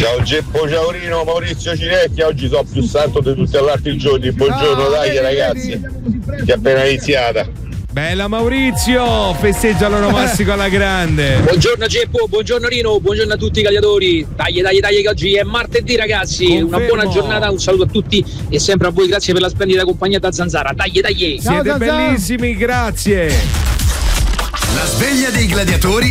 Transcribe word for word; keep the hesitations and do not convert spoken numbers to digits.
Ciao Geppo Ciaurino, Maurizio Cirecchia, oggi sono più santo di tutti gli altri giorni. Buongiorno, dai ragazzi, che è appena iniziata. Bella Maurizio, festeggia l'onomastico alla grande. Buongiorno Geppo, buongiorno Rino, buongiorno a tutti i gladiatori. Dai, dai, dai, che oggi è martedì ragazzi. Confermo. Una buona giornata, un saluto a tutti e sempre a voi, grazie per la splendida compagnia da Zanzara. Dai, dai. Siete bellissimi, grazie. La sveglia dei gladiatori